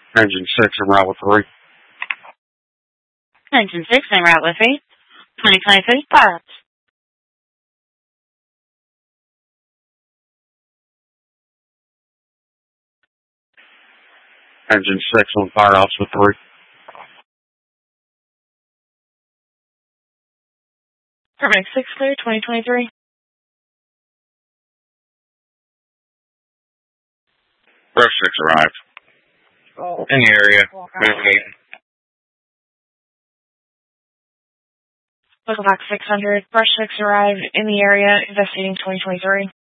Engine 6 en route with 3. Engine 6 en route with 3. 2023 fire. Engine 6 on fire ops with 3. Perfect. 6 clear, 2023. Brush 6 arrived. In the area. Moving. Local Fox 600. Brush 6 arrived in the area, investigating 2023.